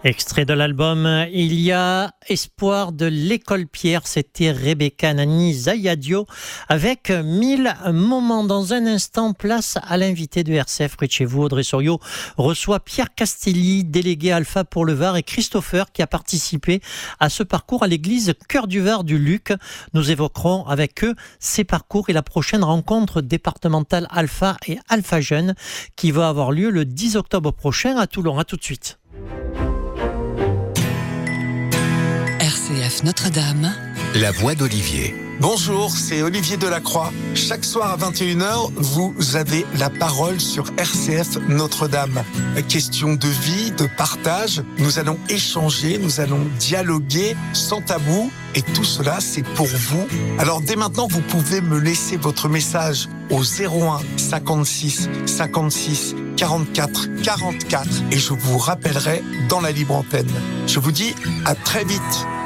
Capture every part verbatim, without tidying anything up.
Extrait de l'album Il y a espoir de l'école Pierre, c'était Rebecca Nani Zayadio avec mille moments. Dans un instant, place à l'invité de R C F près de chez vous. Audrey Soriot reçoit Pierre Castelli, délégué Alpha pour le Var, et Christopher qui a participé à ce parcours à l'église Cœur du Var du Luc. Nous évoquerons avec eux ces parcours et la prochaine rencontre départementale Alpha et Alpha Jeunes qui va avoir lieu le dix octobre prochain à Toulon. À tout de suite. R C F Notre-Dame, la voix d'Olivier. Bonjour, c'est Olivier Delacroix. Chaque soir à vingt et une heures, vous avez la parole sur R C F Notre-Dame. Question de vie, de partage, nous allons échanger, nous allons dialoguer sans tabou, et tout cela c'est pour vous. Alors dès maintenant, vous pouvez me laisser votre message au zéro un cinquante-six cinquante-six quarante-quatre quarante-quatre et je vous rappellerai dans la libre antenne. Je vous dis à très vite.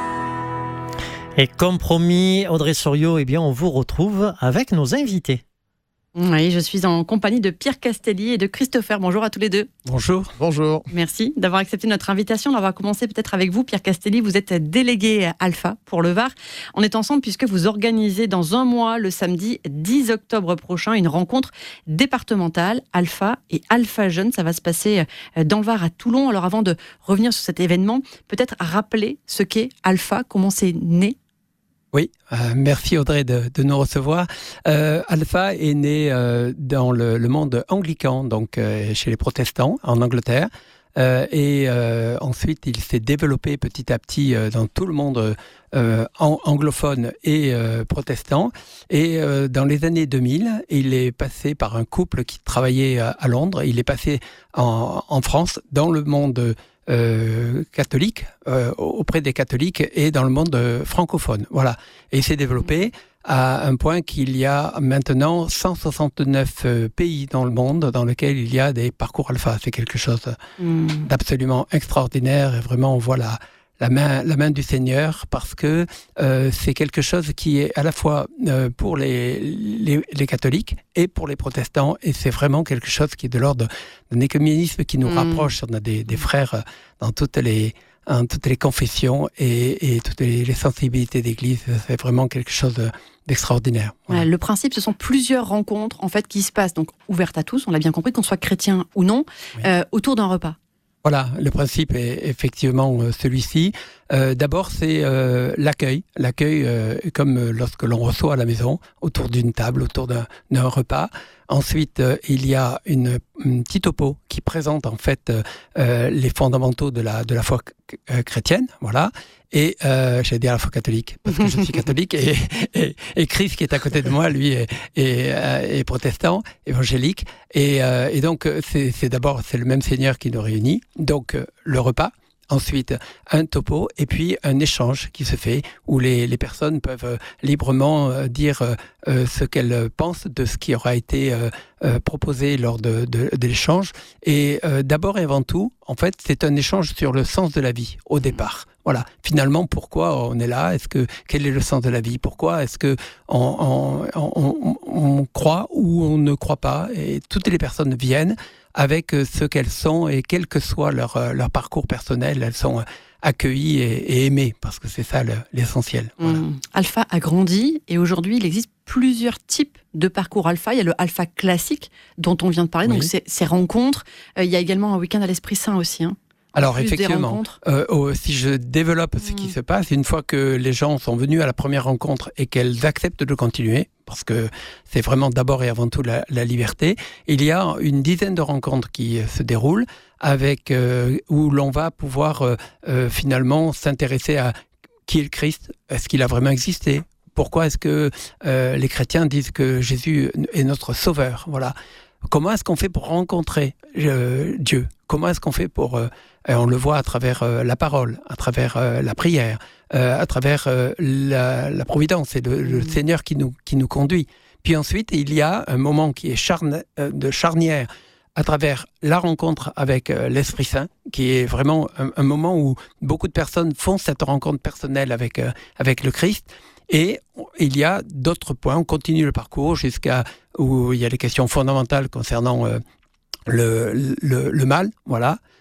Et comme promis, Audrey Soriot, eh bien, on vous retrouve avec nos invités. Oui, je suis en compagnie de Pierre Castelli et de Christopher. Bonjour à tous les deux. Bonjour. Bonjour. Merci d'avoir accepté notre invitation. On va commencer peut-être avec vous, Pierre Castelli. Vous êtes délégué Alpha pour le Var. On est ensemble puisque vous organisez dans un mois, le samedi dix octobre prochain, une rencontre départementale Alpha et Alpha Jeunes. Ça va se passer dans le Var à Toulon. Alors avant de revenir sur cet événement, peut-être rappeler ce qu'est Alpha, comment c'est né. Oui, euh, merci Audrey de, de nous recevoir. Euh, Alpha est né euh, dans le, le monde anglican, donc euh, chez les protestants en Angleterre. Euh, et euh, ensuite, il s'est développé petit à petit euh, dans tout le monde euh, an- anglophone et euh, protestant. Et euh, dans les années deux mille, il est passé par un couple qui travaillait à, à Londres. Il est passé en, en France, dans le monde Euh, catholique, euh, auprès des catholiques et dans le monde euh, francophone. Voilà. Et il s'est développé à un point qu'il y a maintenant cent soixante-neuf euh, pays dans le monde dans lesquels il y a des parcours alpha. C'est quelque chose mmh. d'absolument extraordinaire et vraiment on voit la, la, main, la main du Seigneur parce que euh, c'est quelque chose qui est à la fois euh, pour les, les, les catholiques et pour les protestants et c'est vraiment quelque chose qui est de l'ordre d'un écuménisme qui nous mmh. rapproche. On a des, des frères dans toutes les, dans toutes les confessions et, et toutes les, les sensibilités d'église. C'est vraiment quelque chose d'extraordinaire. Voilà. Le principe, ce sont plusieurs rencontres en fait, qui se passent, donc ouvertes à tous, on l'a bien compris, qu'on soit chrétien ou non, oui. euh, autour d'un repas. Voilà, le principe est effectivement euh, celui-ci. Euh, d'abord, c'est euh, l'accueil. L'accueil, euh, comme lorsque l'on reçoit à la maison, autour d'une table, autour d'un, d'un repas. Ensuite, euh, il y a une, une petite topo qui présente en fait euh, les fondamentaux de la, de la foi c- chrétienne, voilà. Et euh, j'allais dire la foi catholique, parce que je suis catholique, et, et, et Chris, qui est à côté de moi, lui, est, est, est protestant, évangélique. Et, euh, et donc, c'est, c'est d'abord, c'est le même Seigneur qui nous réunit. Donc, euh, le repas. Ensuite, un topo et puis un échange qui se fait où les, les personnes peuvent euh, librement euh, dire euh, ce qu'elles pensent de ce qui aura été euh, euh, proposé lors de, de, de l'échange. Et euh, d'abord et avant tout, en fait, c'est un échange sur le sens de la vie au départ. Voilà. Finalement, pourquoi on est là ? Est-ce que quel est le sens de la vie ? Pourquoi est-ce que on, on, on, on croit ou on ne croit pas ? Et toutes les personnes viennent avec ce qu'elles sont et quel que soit leur, leur parcours personnel, elles sont accueillies et, et aimées, parce que c'est ça le, l'essentiel. Voilà. Mmh. Alpha a grandi et aujourd'hui, il existe plusieurs types de parcours Alpha. Il y a le Alpha classique dont on vient de parler, oui. donc ces, ces rencontres. Euh, il y a également un week-end à l'Esprit Saint aussi, hein. Alors effectivement, euh, oh, si je développe ce mmh. qui se passe, une fois que les gens sont venus à la première rencontre et qu'elles acceptent de continuer, parce que c'est vraiment d'abord et avant tout la, la liberté, il y a une dizaine de rencontres qui se déroulent avec, euh, où l'on va pouvoir euh, euh, finalement s'intéresser à qui est le Christ, est-ce qu'il a vraiment existé ? Pourquoi est-ce que euh, les chrétiens disent que Jésus est notre sauveur ? Voilà. Comment est-ce qu'on fait pour rencontrer euh, Dieu ? Comment est-ce qu'on fait pour... Euh, on le voit à travers euh, la parole, à travers euh, la prière, euh, à travers euh, la, la providence. C'est le, le Seigneur qui nous, qui nous conduit. Puis ensuite, il y a un moment qui est charne, euh, de charnière à travers la rencontre avec euh, l'Esprit Saint, qui est vraiment un, un moment où beaucoup de personnes font cette rencontre personnelle avec, euh, avec le Christ. Et il y a d'autres points, on continue le parcours jusqu'à où il y a les questions fondamentales concernant euh, le, le, le mal, voilà,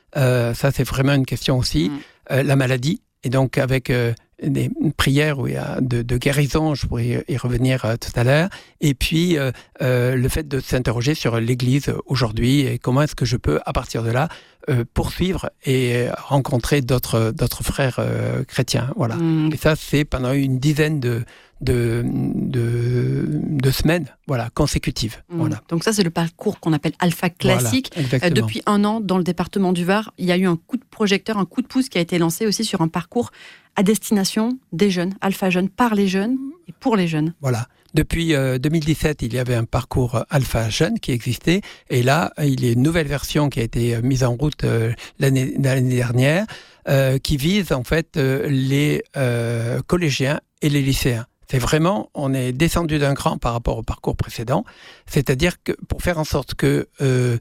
Euh, ça, c'est vraiment une question aussi. Mmh. Euh, la maladie, et donc avec euh, des prières où il y a de, de guérison, je pourrais y revenir euh, tout à l'heure, et puis euh, euh, le fait de s'interroger sur l'Église aujourd'hui et comment est-ce que je peux, à partir de là, euh, poursuivre et rencontrer d'autres, d'autres frères euh, chrétiens. Voilà. Mmh. Et ça, c'est pendant une dizaine de, de, de, de semaines voilà, consécutives. Mmh. Voilà. Donc ça, c'est le parcours qu'on appelle Alpha Classique. Voilà, euh, depuis un an, dans le département du Var, il y a eu un coup de projecteur, un coup de pouce qui a été lancé aussi sur un parcours à destination des jeunes, Alpha Jeunes, par les jeunes et pour les jeunes. Voilà. Depuis euh, deux mille dix-sept, il y avait un parcours Alpha Jeunes qui existait. Et là, il y a une nouvelle version qui a été mise en route euh, l'année, l'année dernière, euh, qui vise en fait euh, les euh, collégiens et les lycéens. C'est vraiment, on est descendu d'un cran par rapport au parcours précédent. C'est-à-dire que pour faire en sorte que euh,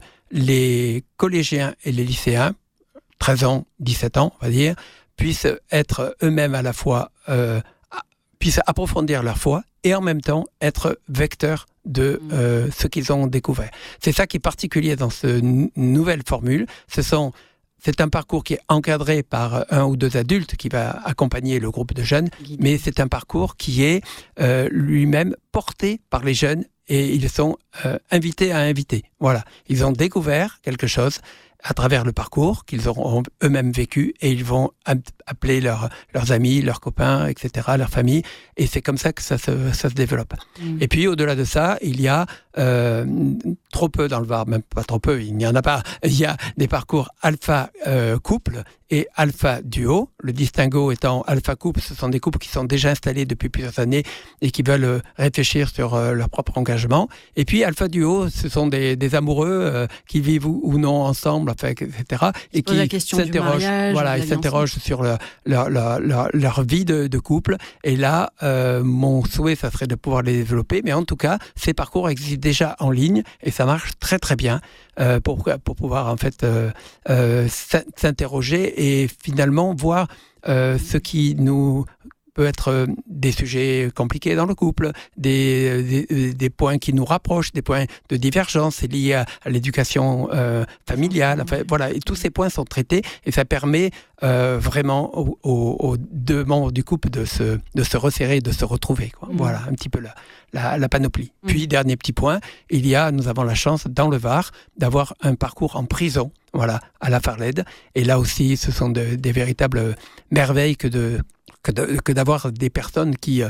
les collégiens et les lycéens, treize ans, dix-sept ans, on va dire, puissent être eux-mêmes à la fois, euh, puissent approfondir leur foi et en même temps être vecteurs de euh, ce qu'ils ont découvert. C'est ça qui est particulier dans cette n- nouvelle formule. Ce sont, c'est un parcours qui est encadré par un ou deux adultes qui va accompagner le groupe de jeunes, mais c'est un parcours qui est euh, lui-même porté par les jeunes et ils sont euh, invités à inviter. Voilà, ils ont découvert quelque chose à travers le parcours qu'ils auront eux-mêmes vécu et ils vont appeler leurs, leurs amis, leurs copains, et cetera, leur famille. Et c'est comme ça que ça se, ça se développe. Mmh. Et puis, au-delà de ça, il y a euh, trop peu dans le Var, même pas trop peu, il n'y en a pas. Il y a des parcours alpha euh, couple et alpha duo. Le distinguo étant alpha couple, ce sont des couples qui sont déjà installés depuis plusieurs années et qui veulent euh, réfléchir sur euh, leur propre engagement. Et puis, alpha duo, ce sont des, des amoureux euh, qui vivent ou, ou non ensemble, enfin, et cetera. Et qui s'interrogent, voilà, ils s'interrogent sur le, leur, leur, leur, leur vie de, de couple. Et là, euh, mon souhait, ça serait de pouvoir les développer. Mais en tout cas, ces parcours existent déjà en ligne et ça marche très très bien euh, pour, pour pouvoir en fait euh, euh, s'interroger et finalement voir euh, ce qui nous peut être des sujets compliqués dans le couple, des, des, des points qui nous rapprochent, des points de divergence liés à, à l'éducation euh, familiale. Enfin, voilà, et tous ces points sont traités et ça permet euh, vraiment aux, aux, aux deux membres du couple de se, de se resserrer, de se retrouver. Quoi. Mmh. Voilà, un petit peu la, la, la panoplie. Mmh. Puis, dernier petit point, il y a, nous avons la chance dans le Var d'avoir un parcours en prison, voilà, à la Farled. Et là aussi, ce sont de, des véritables merveilles que de Que, de, que d'avoir des personnes qui,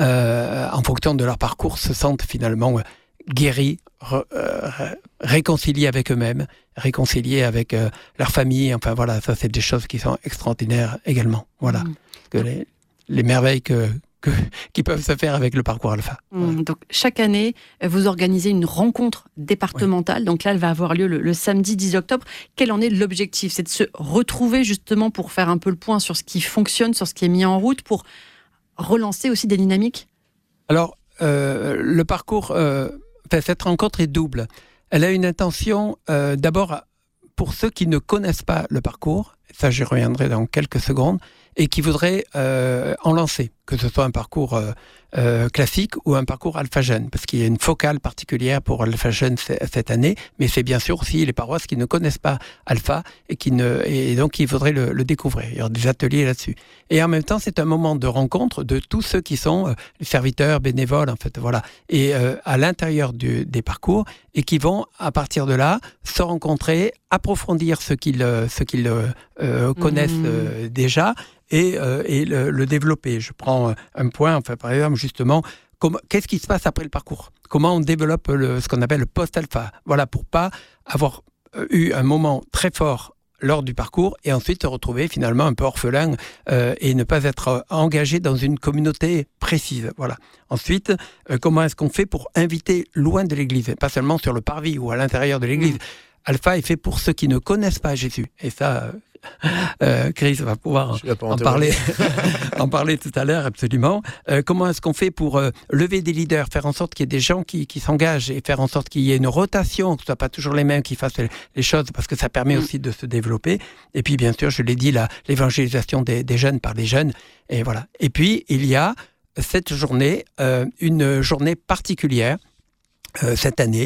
euh, en fonction de leur parcours, se sentent finalement guéris, re, euh, réconciliés avec eux-mêmes, réconciliés avec euh, leur famille. Enfin voilà, ça c'est des choses qui sont extraordinaires également. Voilà, mmh. que les, les merveilles que, que, qui peuvent se faire avec le parcours Alpha. Mmh, voilà. Donc chaque année, vous organisez une rencontre départementale. Oui. Donc là, elle va avoir lieu le, le samedi dix octobre. Quel en est l'objectif ? C'est de se retrouver justement pour faire un peu le point sur ce qui fonctionne, sur ce qui est mis en route, pour relancer aussi des dynamiques ? Alors, euh, le parcours, euh, enfin, cette rencontre est double. Elle a une intention, euh, d'abord, pour ceux qui ne connaissent pas le parcours, ça j'y reviendrai dans quelques secondes, et qui voudraient euh, en lancer, que ce soit un parcours euh, euh, classique ou un parcours Alpha Jeune, parce qu'il y a une focale particulière pour Alpha Jeune cette année, mais c'est bien sûr aussi les paroisses qui ne connaissent pas Alpha et, qui ne, et donc qui voudraient le, le découvrir. Il y aura des ateliers là-dessus. Et en même temps, c'est un moment de rencontre de tous ceux qui sont euh, les serviteurs, bénévoles, en fait, voilà, et euh, à l'intérieur du, des parcours, et qui vont, à partir de là, se rencontrer, approfondir ce qu'ils, ce qu'ils euh, connaissent euh, déjà, et, euh, et le, le développer. Je prends un point, enfin, par exemple, justement, comment, qu'est-ce qui se passe après le parcours ? Comment on développe le, ce qu'on appelle le post-alpha ? Voilà, pour pas avoir eu un moment très fort lors du parcours et ensuite se retrouver finalement un peu orphelin euh, et ne pas être engagé dans une communauté précise. Voilà. Ensuite, euh, comment est-ce qu'on fait pour inviter loin de l'Église, pas seulement sur le parvis ou à l'intérieur de l'Église. Mmh. Alpha est fait pour ceux qui ne connaissent pas Jésus. Et ça, euh, Chris va pouvoir en, en, parler, en parler tout à l'heure, absolument. Euh, comment est-ce qu'on fait pour euh, lever des leaders, faire en sorte qu'il y ait des gens qui, qui s'engagent et faire en sorte qu'il y ait une rotation, que ce ne soit pas toujours les mêmes qui fassent les, les choses, parce que ça permet mmh. aussi de se développer. Et puis, bien sûr, je l'ai dit, la, l'évangélisation des, des jeunes par les jeunes. Et voilà. Et puis, il y a cette journée, euh, une journée particulière, euh, cette année,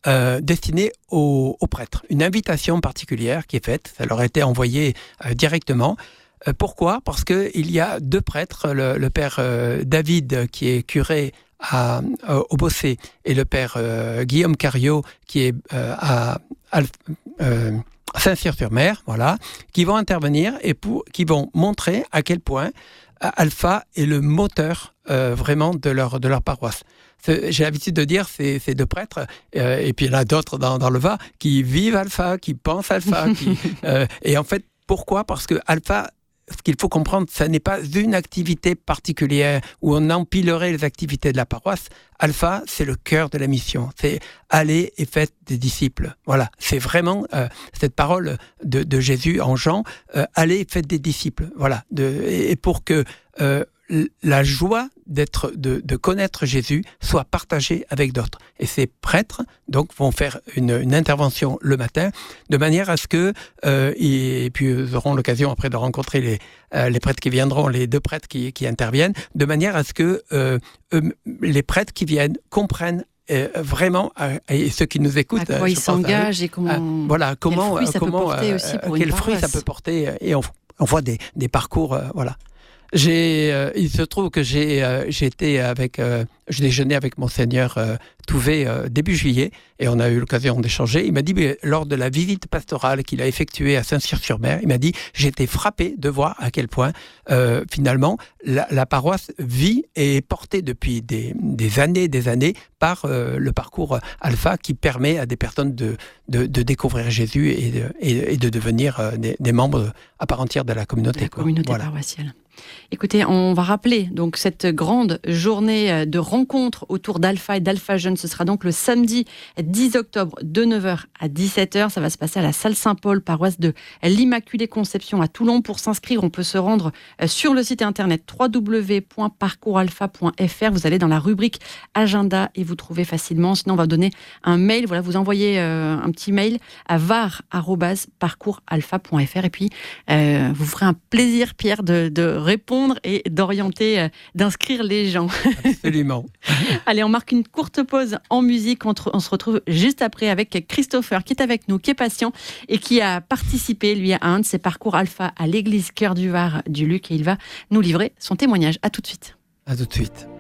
euh, destinée aux, aux prêtres. Une invitation particulière qui est faite, ça leur a été envoyé euh, directement. Euh, pourquoi ? Parce qu'il y a deux prêtres, le, le père euh, David qui est curé à, euh, au Bossé et le père euh, Guillaume Cariot qui est euh, à, à euh, Saint-Cyr-sur-Mer, voilà, qui vont intervenir et pour, qui vont montrer à quel point Alpha est le moteur euh, vraiment de leur, de leur paroisse. C'est, j'ai l'habitude de dire, ces, ces deux prêtres, euh, et puis il y en a d'autres dans, dans le Var, qui vivent Alpha, qui pensent Alpha. qui, euh, et en fait, pourquoi ? Parce que Alpha, ce qu'il faut comprendre, ce n'est pas une activité particulière où on empilerait les activités de la paroisse. Alpha, c'est le cœur de la mission. C'est aller et faites des disciples. Voilà, c'est vraiment euh, cette parole de, de Jésus en Jean. Euh, allez et faites des disciples. Voilà, de, et pour que euh, la joie d'être, de, de connaître Jésus soit partagée avec d'autres. Et ces prêtres donc vont faire une, une intervention le matin, de manière à ce que, euh, et, et puis ils auront l'occasion après de rencontrer les, euh, les prêtres qui viendront, les deux prêtres qui, qui interviennent, de manière à ce que euh, eux, les prêtres qui viennent comprennent Euh, vraiment, euh, et ceux qui nous écoutent, à quoi euh, ils s'engagent et comment, euh, voilà, comment, quel fruit ça comment, peut porter euh, aussi pour quel une fruit ça paroisse. peut porter, et on, on voit des, des parcours, euh, voilà. J'ai, euh, il se trouve que j'ai, euh, j'ai été avec, euh, je déjeunais avec Monseigneur euh, Touvet euh, début juillet, et on a eu l'occasion d'échanger. Il m'a dit, mais, lors de la visite pastorale qu'il a effectuée à Saint-Cyr-sur-Mer, il m'a dit, j'ai été frappé de voir à quel point, euh, finalement, la, la paroisse vit et est portée depuis des, des années, des années, par euh, le parcours Alpha qui permet à des personnes de, de, de découvrir Jésus et de, et, et de devenir euh, des, des membres à part entière de la communauté. De la quoi. communauté Voilà. paroissiale. Écoutez, on va rappeler donc cette grande journée de rencontre autour d'Alpha et d'Alpha Jeunes. Ce sera donc le samedi dix octobre de neuf heures à dix-sept heures. Ça va se passer à la salle Saint-Paul, paroisse de l'Immaculée Conception à Toulon. Pour s'inscrire, on peut se rendre sur le site internet w w w point parcours alpha point f r. Vous allez dans la rubrique agenda et vous trouvez facilement. Sinon, on va donner un mail. Voilà, vous envoyez euh, un petit mail à var arobase parcours alpha point f r et puis euh, vous ferez un plaisir, Pierre, de, de répondre et d'orienter, euh, d'inscrire les gens. Absolument. Allez, on marque une courte pause en musique. On, tr- on se retrouve juste après avec Christopher qui est avec nous, qui est patient et qui a participé, lui, à un de ses parcours Alpha à l'église Cœur du Var du Luc et il va nous livrer son témoignage. À tout de suite. À tout de suite.